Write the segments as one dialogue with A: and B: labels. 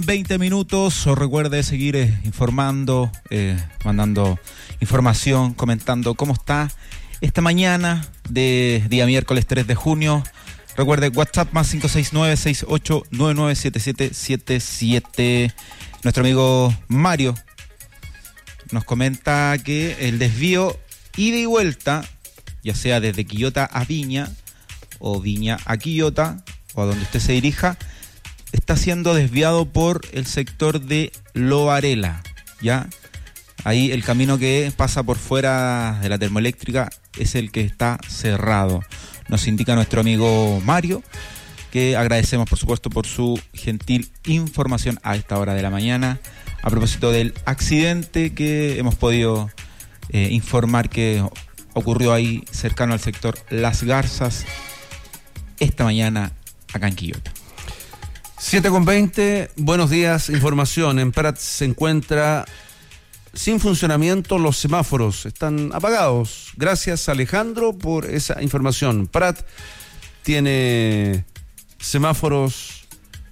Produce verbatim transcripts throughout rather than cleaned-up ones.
A: veinte minutos, os recuerde seguir eh, informando, eh, mandando información, comentando cómo está esta mañana de día miércoles tres de junio. Recuerde WhatsApp más cinco seis nueve, seis ocho nueve nueve, siete siete siete siete. Nuestro amigo Mario nos comenta que el desvío ida y vuelta, ya sea desde Quillota a Viña o Viña a Quillota o a donde usted se dirija, está siendo desviado por el sector de Lo Varela, ¿ya? Ahí el camino que pasa por fuera de la termoeléctrica es el que está cerrado. Nos indica nuestro amigo Mario, que agradecemos por supuesto por su gentil información a esta hora de la mañana, a propósito del accidente que hemos podido eh, informar que ocurrió ahí cercano al sector Las Garzas esta mañana acá en Quillota.
B: siete con veinte, buenos días, información. En Prat se encuentra sin funcionamiento los semáforos, están apagados. Gracias, Alejandro, por esa información. Prat tiene semáforos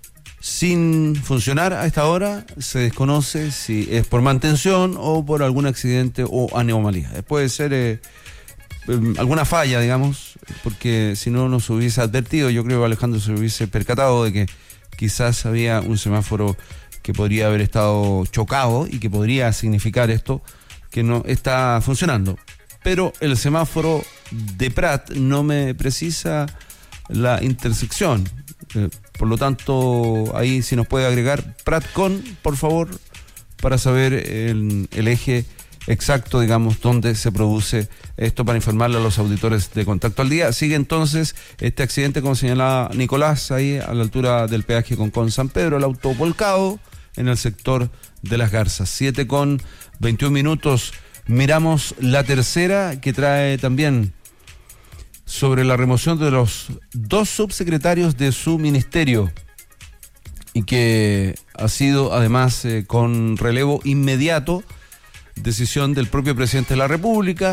B: sin funcionar a esta hora, se desconoce si es por mantención o por algún accidente o anomalía. Puede ser eh, alguna falla, digamos, porque si no nos hubiese advertido, yo creo que Alejandro se hubiese percatado de que quizás había un semáforo que podría haber estado chocado y que podría significar esto, que no está funcionando. Pero el semáforo de Prat no me precisa la intersección. Eh, por lo tanto, ahí si nos puede agregar Prat con, por favor, para saber el, el eje exacto, digamos, donde se produce esto, para informarle a los auditores de Contacto al Día. Sigue entonces este accidente, como señalaba Nicolás, ahí a la altura del peaje con, con San Pedro, el auto volcado en el sector de Las Garzas. siete con veintiún minutos. Miramos la tercera, que trae también sobre la remoción de los dos subsecretarios de su ministerio y que ha sido además eh, con relevo inmediato, decisión del propio presidente de la República.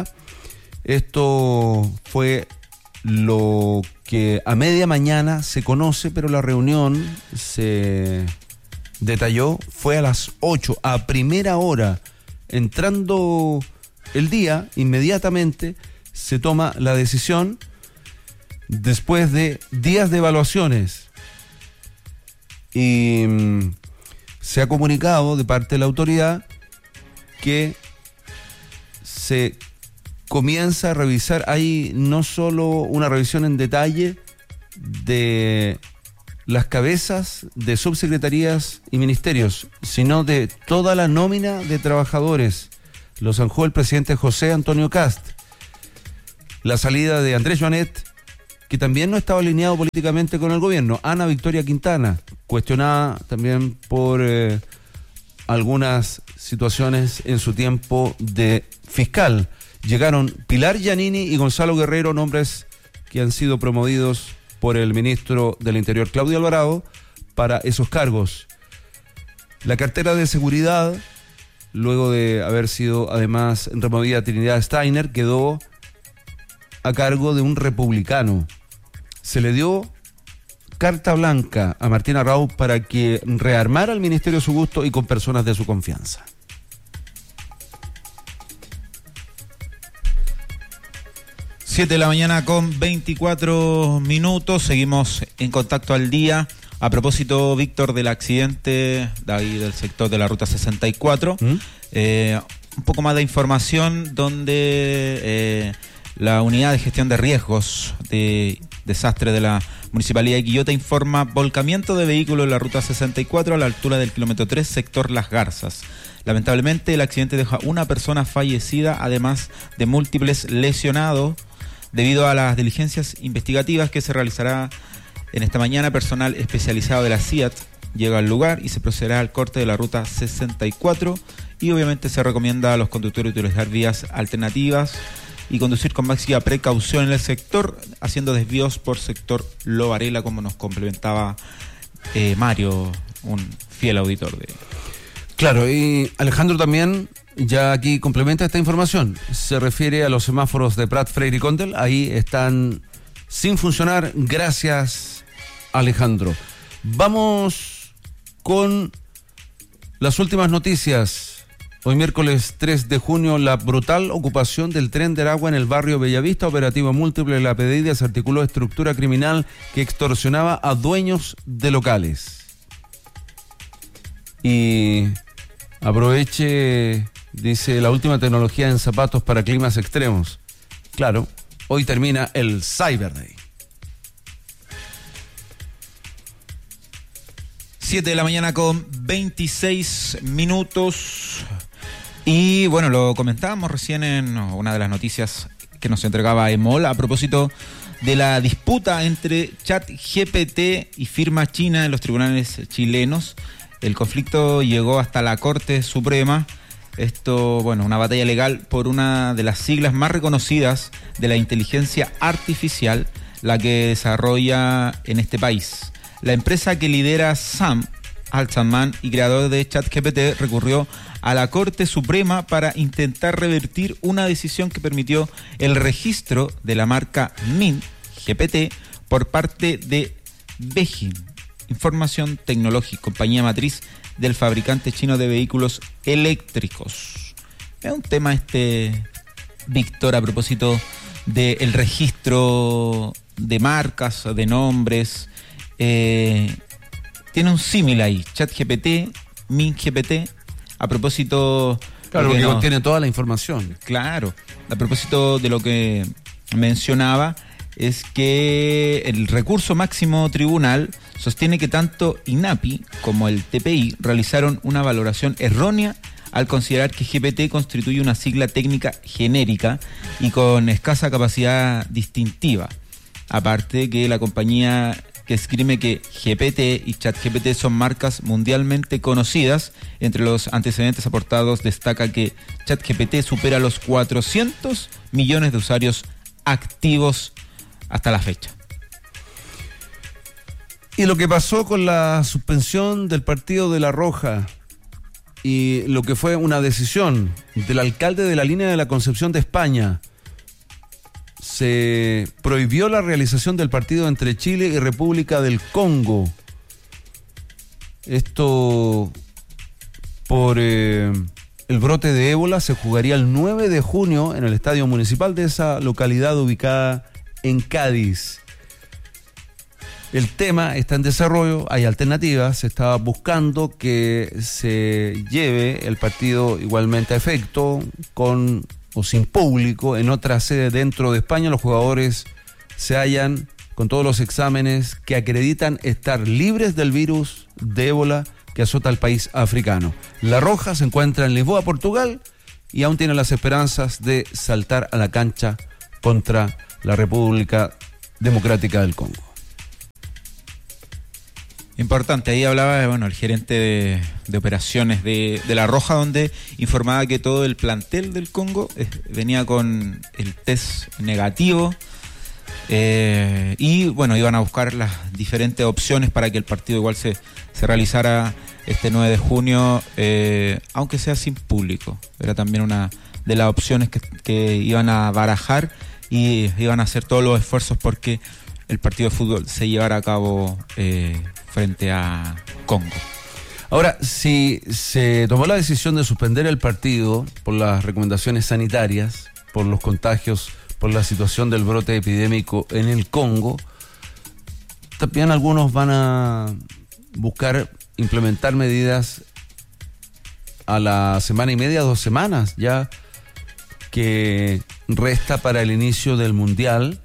B: Esto fue lo que a media mañana se conoce, pero la reunión se detalló, fue a las ocho, a primera hora, entrando el día, inmediatamente se toma la decisión después de días de evaluaciones y mm, se ha comunicado de parte de la autoridad que se comienza a revisar. Hay no solo una revisión en detalle de las cabezas de subsecretarías y ministerios, sino de toda la nómina de trabajadores. Lo zanjó el presidente José Antonio Kast. La salida de Andrés Joanet, que también no estaba alineado políticamente con el gobierno. Ana Victoria Quintana, cuestionada también por eh, algunas situaciones en su tiempo de fiscal. Llegaron Pilar Giannini y Gonzalo Guerrero, nombres que han sido promovidos por el ministro del Interior, Claudio Alvarado, para esos cargos. La cartera de seguridad, luego de haber sido además removida Trinidad Steiner, quedó a cargo de un republicano. Se le dio carta blanca a Martín Arrau para que rearmara el ministerio a su gusto y con personas de su confianza.
A: siete de la mañana con veinticuatro minutos, seguimos en Contacto al Día. A propósito, Víctor, del accidente de ahí del sector de la Ruta sesenta y cuatro, ¿Mm? eh, un poco más de información donde eh, la Unidad de Gestión de Riesgos de Desastre de la Municipalidad de Quillota informa volcamiento de vehículos en la Ruta sesenta y cuatro a la altura del kilómetro tres, sector Las Garzas. Lamentablemente, el accidente deja una persona fallecida, además de múltiples lesionados, debido a las diligencias investigativas que se realizará en esta mañana. Personal especializado de la C I A T llega al lugar y se procederá al corte de la Ruta sesenta y cuatro, y obviamente se recomienda a los conductores utilizar vías alternativas y conducir con máxima precaución en el sector, haciendo desvíos por sector Lo Varela, como nos complementaba eh, Mario, un fiel auditor de...
B: Claro, y Alejandro también ya aquí complementa esta información. Se refiere a los semáforos de Prat, Freire y Condel. Ahí están sin funcionar. Gracias, Alejandro. Vamos con Las últimas noticias. Hoy miércoles tres de junio, la brutal ocupación del tren de Aragua en el barrio Bellavista, operativo múltiple. La P D I desarticuló estructura criminal que extorsionaba a dueños de locales. Y aproveche, dice, la última tecnología en zapatos para climas extremos. Claro, hoy termina el Cyber Day.
A: siete de la mañana con veintiséis minutos. Y bueno, lo comentábamos recién en una de las noticias que nos entregaba EMOL a propósito de la disputa entre ChatGPT y firma china en los tribunales chilenos. El conflicto llegó hasta la Corte Suprema. Esto, bueno, una batalla legal por una de las siglas más reconocidas de la inteligencia artificial, la que desarrolla en este país. La empresa que lidera Sam Altman y creador de ChatGPT recurrió a la Corte Suprema para intentar revertir una decisión que permitió el registro de la marca Min G P T por parte de Beijing Información Tecnológica, compañía matriz del fabricante chino de vehículos eléctricos. Es un tema este, Víctor, a propósito del registro de marcas, de nombres. Eh, tiene un símil ahí, ChatGPT, MinGPT, a propósito...
B: Claro, porque
A: no,
B: contiene toda la información.
A: Claro, a propósito de lo que mencionaba, es que el recurso máximo tribunal sostiene que tanto INAPI como el T P I realizaron una valoración errónea al considerar que G P T constituye una sigla técnica genérica y con escasa capacidad distintiva. Aparte que la compañía que escribe que G P T y ChatGPT son marcas mundialmente conocidas. Entre los antecedentes aportados destaca que ChatGPT supera los cuatrocientos millones de usuarios activos hasta la fecha.
B: Y lo que pasó con la suspensión del partido de La Roja y lo que fue una decisión del alcalde de la línea de la Concepción de España. Se prohibió la realización del partido entre Chile y República del Congo. Esto por eh, el brote de ébola. Se jugaría el nueve de junio en el estadio municipal de esa localidad ubicada en Cádiz. El tema está en desarrollo, hay alternativas. Se estaba buscando que se lleve el partido igualmente a efecto con o sin público en otra sede dentro de España. Los jugadores se hallan con todos los exámenes que acreditan estar libres del virus de ébola que azota al país africano. La Roja se encuentra en Lisboa, Portugal, y aún tiene las esperanzas de saltar a la cancha contra la República Democrática del Congo.
A: Importante, ahí hablaba bueno, el gerente de, de operaciones de, de La Roja, donde informaba que todo el plantel del Congo eh, venía con el test negativo eh, y bueno, iban a buscar las diferentes opciones para que el partido igual se, se realizara este nueve de junio, eh, aunque sea sin público. Era también una de las opciones que, que iban a barajar y iban a hacer todos los esfuerzos porque el partido de fútbol se llevara a cabo eh, frente a Congo.
B: Ahora, si se tomó la decisión de suspender el partido por las recomendaciones sanitarias, por los contagios, por la situación del brote epidémico en el Congo, también algunos van a buscar implementar medidas a la semana y media, dos semanas ya que resta para el inicio del Mundial.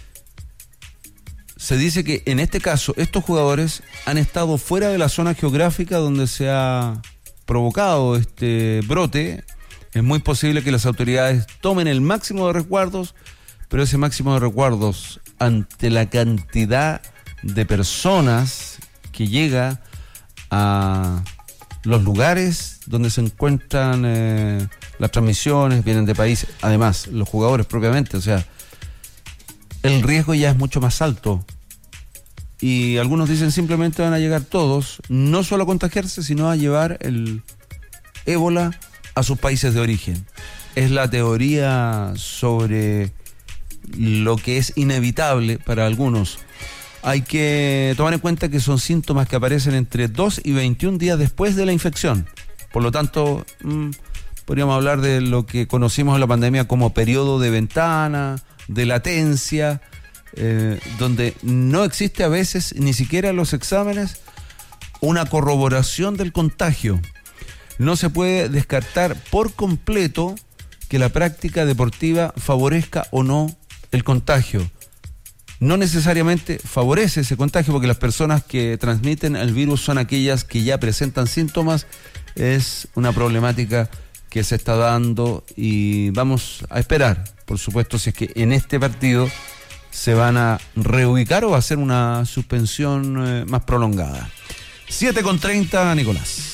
B: Se dice que en este caso estos jugadores han estado fuera de la zona geográfica donde se ha provocado este brote. Es muy posible que las autoridades tomen el máximo de resguardos, pero ese máximo de resguardos ante la cantidad de personas que llega a los lugares donde se encuentran eh, las transmisiones, vienen de países, además los jugadores propiamente, o sea, el riesgo ya es mucho más alto. Y algunos dicen simplemente van a llegar todos, no solo a contagiarse, sino a llevar el ébola a sus países de origen. Es la teoría sobre lo que es inevitable para algunos. Hay que tomar en cuenta que son síntomas que aparecen entre dos y veintiún días después de la infección. Por lo tanto, mmm, podríamos hablar de lo que conocimos en la pandemia como periodo de ventana, de latencia, eh, donde no existe a veces, ni siquiera en los exámenes, una corroboración del contagio. No se puede descartar por completo que la práctica deportiva favorezca o no el contagio. No necesariamente favorece ese contagio, porque las personas que transmiten el virus son aquellas que ya presentan síntomas. Es una problemática que se está dando y vamos a esperar, por supuesto, si es que en este partido se van a reubicar o va a ser una suspensión eh, más prolongada. siete con treinta, Nicolás.